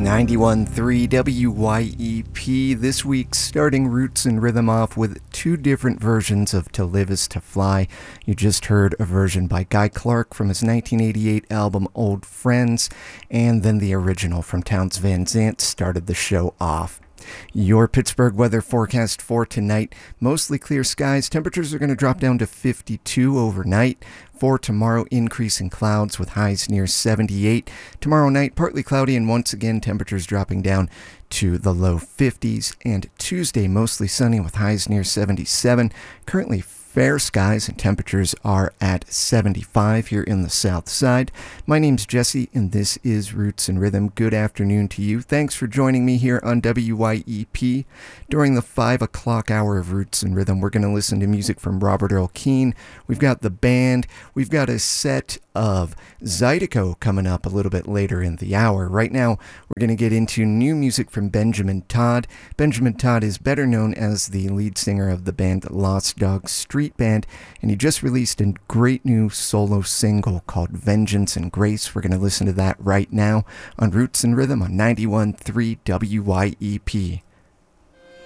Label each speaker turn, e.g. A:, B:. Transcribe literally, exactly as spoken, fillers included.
A: ninety-one point three W Y E P. This week, starting Roots and Rhythm off with two different versions of To Live Is To Fly. You just heard a version by Guy Clark from his nineteen eighty-eight album Old Friends, and then the original from Townes Van Zandt started the show off. Your Pittsburgh weather forecast for tonight: mostly clear skies. Temperatures are going to drop down to fifty-two overnight. For tomorrow, increasing clouds with highs near seventy-eight. Tomorrow night, partly cloudy, and once again, temperatures dropping down to the low fifties. And Tuesday, mostly sunny with highs near seventy-seven. Currently fair skies and temperatures are at seventy-five here in the south side. My name's Jesse, and this is Roots and Rhythm. Good afternoon to you. Thanks for joining me here on W Y E P. During the five o'clock hour of Roots and Rhythm, we're going to listen to music from Robert Earl Keen. We've got the band. We've got a set of Zydeco coming up a little bit later in the hour. Right now, we're going to get into new music from Benjamin Todd. Benjamin Todd is better known as the lead singer of the band Lost Dog Street Band, and he just released a great new solo single called Vengeance and Grace. We're going to listen to that right now on Roots and Rhythm on ninety-one point three W Y E P.